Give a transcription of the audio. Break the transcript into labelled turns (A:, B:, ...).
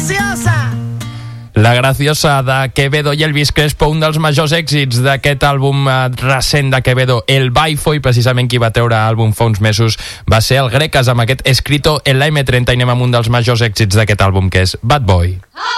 A: graciosa.
B: La graciosa de Quevedo i Elvis Crespo, un dels majors èxits d'aquest àlbum recent de Quevedo, El Baifo, i precisament qui va treure àlbum fa uns mesos va ser el Grecas amb aquest Escrito en la M30, i anem amb un dels majors èxits d'aquest àlbum, que és Bad Boy.